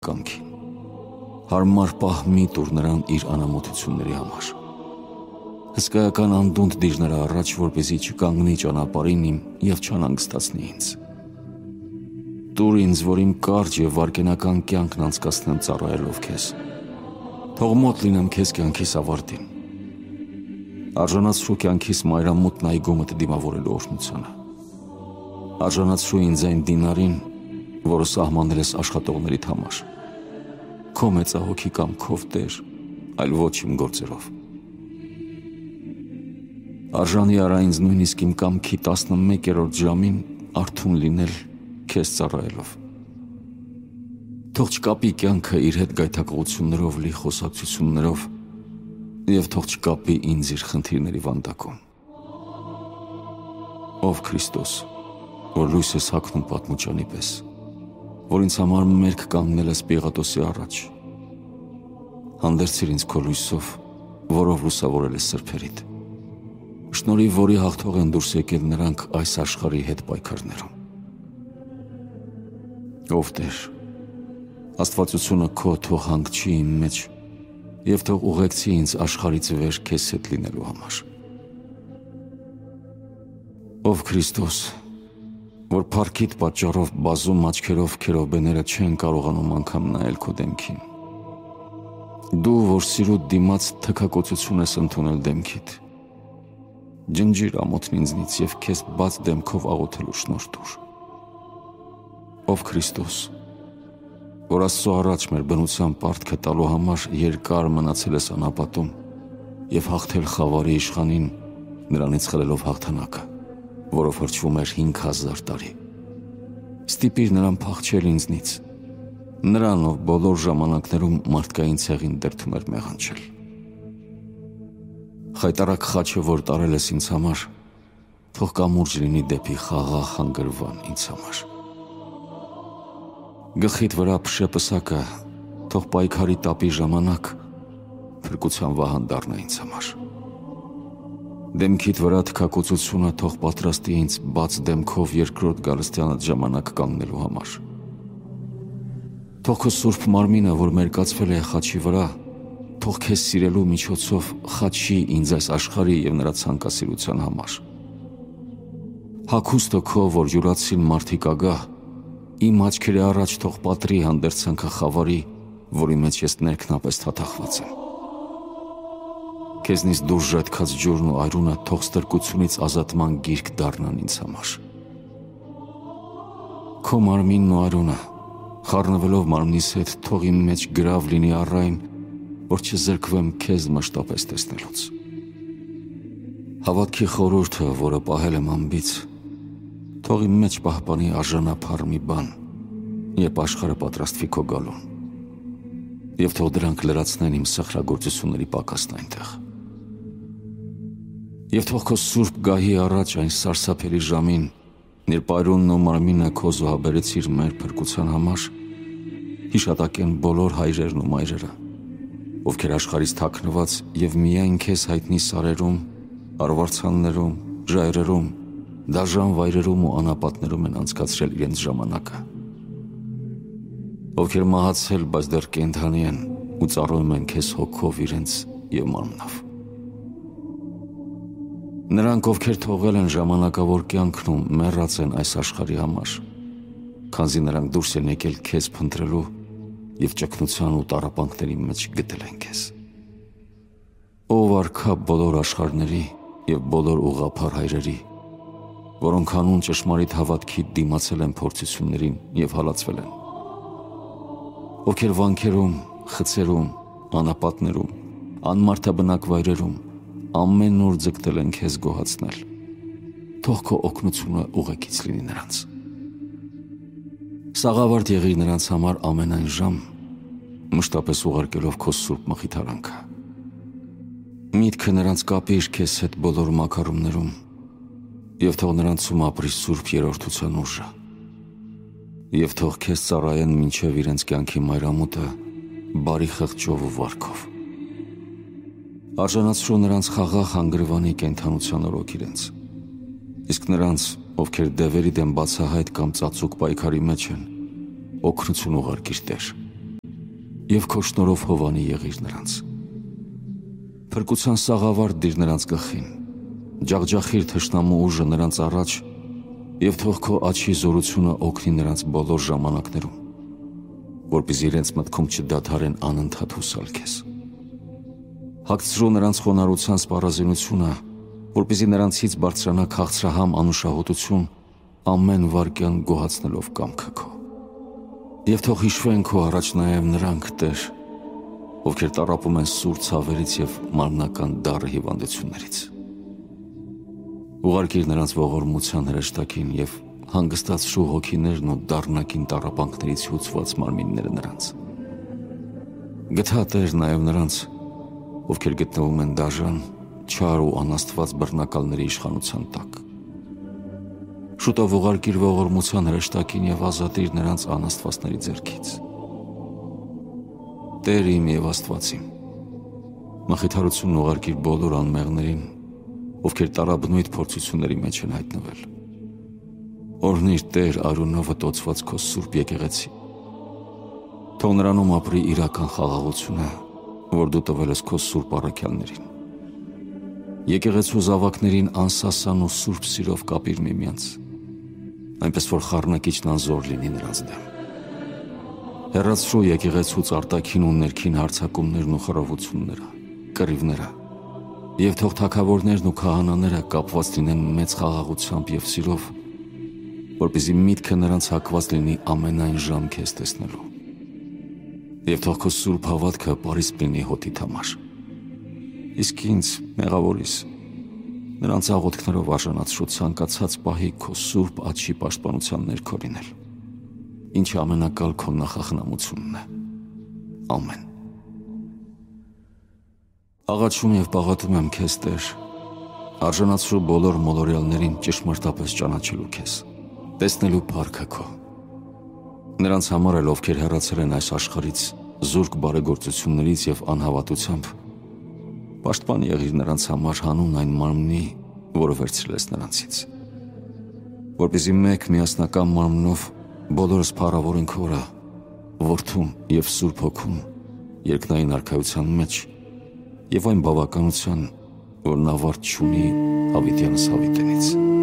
կյանքին։ Հարմար պահ մի տուր նրան իր անամոթությունների համար։ Հսկայական անդունդ դիր նրա առաջ, որպեսզի չկանգնի ճանապարհին իմ և չանհանգստացնի ինձ։ Տուր ինձ, որ իմ կարճ և վայրկենական կյանքն անցկացնեմ ծառայելով քեզ։ Թող մոտ լինեմ քեզ կյանքիս ավարտին։ Արժանացրու կյանքիս մայրամուտ այգումդ դիմավորելու օրհնությանը։ Արժանացրու ինձ այն դինարին, որը սահմանել ես աշխատողներիդ համար։ Քո մեծահոգի կամքով, Տեր, այլ ոչ իմ գործերով։ Արժանի արա ինձ նույնիսկ իմ կամքի 11-րդ ժամին արթուն լինել քեզ ծառայելով։ Թող չկապի կյանքը իր հետ գայթակղություններով լի խոսակցություններով և թող չկապի ինձ իր խնդիրների վանդակում։ Ով Քրիստոս, որ լույս ես հագնում պատմուճանի պես, որ ինձ համար մերկ կանգնել ես Պիղատոսի առաջ, հանդերձիր ինձ քո լույսով, որով լուսավորել ես սրբերիդ։ Շնորհիվ, որի հաղթող են դուրս եկել նրանք այս աշխարհի հետ պայքարներում։ Ով Տեր, աստվածությունը քո թող հանգչի իմ մեջ և թող ուղեկցի ինձ աշխարհից վեր քեզ հետ լինելու համար։ Ով Քրիստոս, որ փառքիդ պատճառով բազում աչքերով քերովբեները չեն կարողանում անգամ նայել քո դեմքին։ Դու, որ սիրուդ դիմաց թքակոծություն ես ընդունել դեմքիդ, ջնջիր ամոթն ինձնից և քեզ բաց դեմքով աղոթելու շնորհ տուր։ Ով Քրիստոս, որ Աստծո առաջ մեր բնության պարտքը տալու համար երկար մնացել ես անապատում և հաղթել խավարի իշխանին, նրանից խլելով հաղթանակը, որով հրճվում էր 5000 տարի։ Ստիպիր նրան փախչել ինձնից, նրան, ով բոլոր ժամանակներում մարդկային ցեղին դրդում էր մեղանչել։ Խայտառակ խաչը, որ տարել ես ինձ համար, թող կամուրջ լինի դեպի խաղաղ հանգրվան ինձ համար։ Գլխիդ վրա փշեպսակը թող պայքարի տապի ժամանակ փրկության վահան դառնա ինձ համար։ Դեմքիդ վրա թքակոծությունը թող պատրաստի ինձ բաց դեմքով երկրորդ գալստյանդ ժամանակ կանգնելու համար։ Թող քո սուրբ մարմինը, որ մերկացվել է խաչի վրա, թող քեզ սիրելու միջոցով խաչի ինձ այս աշխարհի և նրա ցանկասիրության համար։ Հագուստը քո, որ յուրացին մարդիկ ագահ, իմ աչքերի առաջ թող պատռի հանդերձանքը խավարի, որի մեջ ես ներքնապես թաթախված եմ։ Քեզնից դուրս ժայթքած ջուրն ու այրունը թող ստրկությունից ազատման գիրք դառնան ինձ համար։ Քո մարմինն ու այրունը, խառնվելով մարմնիս հետ, թող իմ մեջ գրավ լինի առայն, որ չզրկվեմ քեզ մշտապես տեսնելուց։ Հավատքի խորհուրդը, որը պահել եմ անբից, թող իմ մեջ պահպանի արժանափառ մի բան, երբ աշխարհը պատրաստվի քո գալուն, և թող դրանք լրացնեն իմ սխրագործությունների պակասն այնտեղ։ Եվ թող քո սուրբ գահի առաջ այն սարսափելի ժամին, երբ այրունն ու մարմինը քո զոհաբերեցիր մեր փրկության համար, հիշատակեն բոլոր հայրերն ու մայրերը, ովքեր աշխարհից թաքնված և միայն քեզ հայտնի սարերում, արվարձաններում, ժայռերում, դաժան վայրերում ու անապատներում են անցկացրել իրենց ժամանակը, ովքեր մահացել, բայց դեռ կենդանի են ու ծառայում են քեզ հոգով իրենց և մարմնով։ Նրանք, ովքեր թողել են ժամանակավոր կյանքն ու մեռած են այս աշխարհի համար, քանզի նրանք դուրս են եկել քեզ փնտրելու և ճգնության ու տառապանքների մեջ գտել են քեզ։ Ով արքա բոլոր աշխարհների և բոլոր ուղղափառ հայրերի, որոնք հանուն ճշմարիտ հավատքի դիմացել են փորձություններին և հալածվել են, ովքեր վանքերում, խցերում, անապատներում, անմարդաբնակ վայրերում ամեն օր ձգտել են քեզ գոհացնել, թող քո օգնությունը ուղեկից լինի նրանց։ Սաղավարտ եղիր նրանց համար ամենայն ժամ, մշտապես ուղարկելով քո սուրբ մխիթարանքը։ Միտքը նրանց կապիր քեզ հետ բոլոր մակարումներում և թող նրանցում ապրի սուրբ երրորդության ուժը, և թող քեզ ծառայեն մինչև իրենց կյանքի մայրամուտը բարի խղճով ու վարքով։ Արժանացրու նրանց խաղաղ հանգրվանի կենդանության օրոք իրենց, իսկ նրանց, ովքեր դևերի դեմ բացահայտ կամ ծածուկ պայքարի մեջ են, օգնություն ուղարկիր Տեր։ եւ քո շնորհով հովանի եղիր նրանց։ Փրկության սաղավարտ դիր նրանց գլխին, ջախջախիր թշնամու ուժը նրանց առաջ եւ թող քո աչքի զորությունը օգնի նրանց բոլոր ժամանակներում, որպեսզի իրենց մտքում չդադարեն անընդհատ հուսալ քեզ։ Հագցրու նրանց խոնարհության սպառազինությունը, որպեսզի նրանցից բարձրանա քաղցրահամ անուշահոտություն, ամեն վայրկյան գոհացնելով կամքը քո։ Եվ թող հիշվեն քո առաջ նաև նրանք, Տեր, ովքեր տառապում են սուր ցավերից եւ մարմնական դառը հիվանդություններից։ Ուղարկիր նրանց ողորմության հրեշտակին եւ հանգստացրու հոգիներն ու դառնակին տառապանքներից հյուծված մարմինները նրանց։ Գթա Տեր նաև նրանց, ովքեր գտնվում են դաժան, չար ու անաստված բռնակալների իշխանության տակ։ Շուտով ուղարկիր ողորմության հրեշտակին եւ ազատիր նրանց անաստվածների ձեռքից։ Տեր իմ եւ Աստված իմ, մխիթարությունն ուղարկիր բոլոր անմեղներին, ովքեր տարաբնույթ փորձությունների մեջ են հայտնվել։ Օրհնիր Տեր արյունով տոցված քո սուրբ եկեղեցի։ Թող նրանում ապրի իրական խաղաղությունը, որ դու տվել ես քո սուրբ առաքյալներին։ Եկեղեցու զավակներին անսասան ու սուրբ սիրով կապիր միմյանց, այնպես որ խառնակիչն անզոր լինի նրանց դեմ։ Հեռացրու եկեղեցուց արտաքին ու ներքին հարձակումներն ու խռովությունները, կռիվները, եւ թող թագավորներն ու քահանաները կապված լինեն մեծ խաղաղությամբ եւ սիրով, որպեսզի միտքը նրանց հակված լինի ամենայն ժամ քեզ տեսնելու։ Եվ թող քո սուրբ հավատքը պարիսպ լինի հոտիդ համար։ Իսկ ինձ, մեղավորիս, նրանց աղոթքներով արժանացրու ցանկացած պահի քո սուրբ աչքի պաշտպանության ներքո լինել, ինչը ամենակալ քո նախախնամությունն է։ Ամեն։ Աղաչում եւ պաղատում եմ քեզ, Տեր, արժանացրու բոլոր մոլորյալներին ճշմարտապես ճանաչելու քեզ, տեսնելու փառքը քո։ Նրանց համար էլ, ովքեր հեռացել են այս աշխարհից զուրկ բարեգործություններից եւ անհավատությամբ, պաշտպան եղիր նրանց համար հանուն այն մարմնի, որը վերցրել ես նրանցից, որպեսզի մեկ միասնական մարմնով բոլորս փառավորենք Քորա, Որդուն եւ Սուրբ Հոգուն երկնային արքայության մեջ եւ այն բավականության, որն ավարտ չունի հավիտյանս հավիտենից։